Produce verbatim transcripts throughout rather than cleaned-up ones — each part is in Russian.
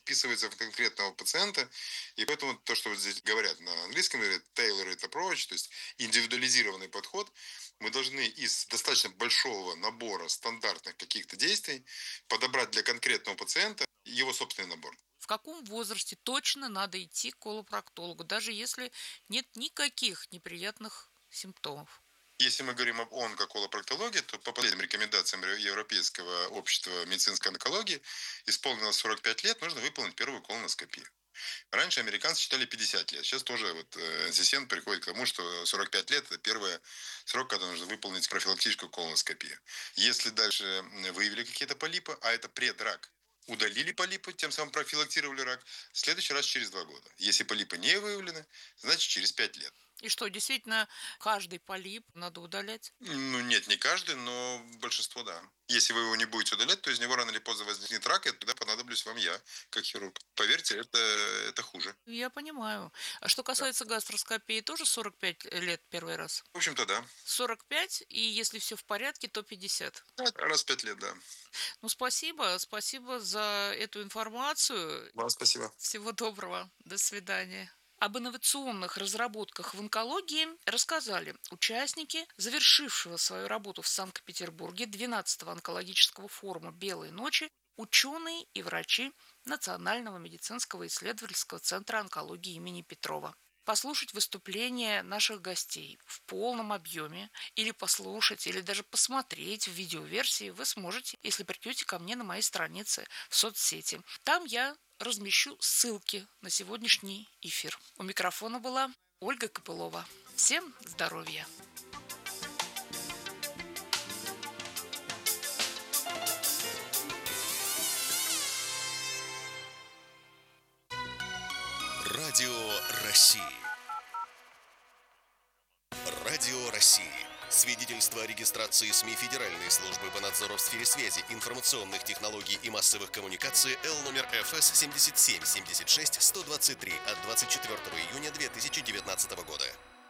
вписывается в конкретного пациента. И поэтому то, что вот здесь говорят на английском, говорят tailored approach, то есть индивидуализированный подход, мы должны из достаточно большого набора стандартных каких-то действий подобрать для конкретного пациента его собственный набор. В каком возрасте точно надо идти к колопроктологу, даже если нет никаких неприятных симптомов? Если мы говорим об онкоколопроктологии, то по последним рекомендациям Европейского общества медицинской онкологии исполнилось сорок пять лет, нужно выполнить первую колоноскопию. Раньше американцы считали пятьдесят лет. Сейчас тоже вот эн си си эн приходит к тому, что сорок пять лет – это первый срок, когда нужно выполнить профилактическую колоноскопию. Если дальше выявили какие-то полипы, а это предрак, удалили полипы, тем самым профилактировали рак, в следующий раз через два года. Если полипы не выявлены, значит через пять лет. И что, действительно, каждый полип надо удалять? Ну, нет, не каждый, но большинство, да. Если вы его не будете удалять, то из него рано или поздно возникнет рак, и тогда понадоблюсь вам я, как хирург. Поверьте, это, это хуже. Я понимаю. А что касается да. гастроскопии, тоже сорок пять лет первый раз? В общем-то, да. сорок пять, и если все в порядке, то пятьдесят? Да, раз в пять лет, да. Ну, спасибо. Спасибо за эту информацию. Вам спасибо. Всего доброго. До свидания. Об инновационных разработках в онкологии рассказали участники завершившего свою работу в Санкт-Петербурге двенадцатого онкологического форума «Белые ночи», ученые и врачи Национального медицинского исследовательского центра онкологии имени Петрова. Послушать выступления наших гостей в полном объеме или послушать, или даже посмотреть в видеоверсии вы сможете, если придете ко мне на моей странице в соцсети. Там я размещу ссылки на сегодняшний эфир. У микрофона была Ольга Копылова. Всем здоровья! Радио России. Радио России. Свидетельство о регистрации СМИ Федеральной службы по надзору в сфере связи, информационных технологий и массовых коммуникаций Л номер Ф С семьдесят семь семьдесят шесть сто двадцать три от двадцать четвёртого июня две тысячи девятнадцатого года.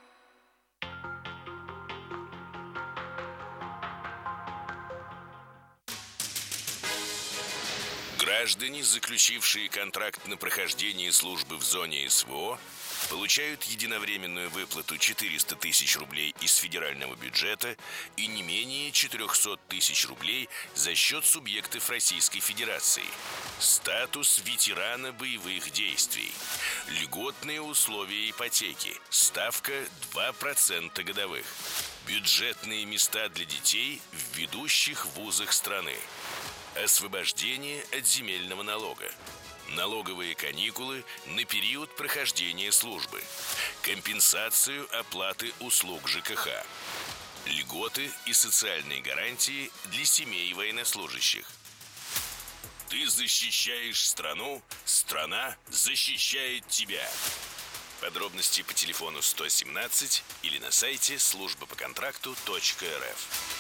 Граждане, заключившие контракт на прохождение службы в зоне С В О, получают единовременную выплату четыреста тысяч рублей из федерального бюджета и не менее четыреста тысяч рублей за счет субъектов Российской Федерации. Статус ветерана боевых действий. Льготные условия ипотеки. Ставка два процента годовых. Бюджетные места для детей в ведущих вузах страны. Освобождение от земельного налога. Налоговые каникулы на период прохождения службы. Компенсацию оплаты услуг Ж К Х. Льготы и социальные гарантии для семей военнослужащих. Ты защищаешь страну, страна защищает тебя. Подробности по телефону сто семнадцать или на сайте служба по контракту точка эр эф.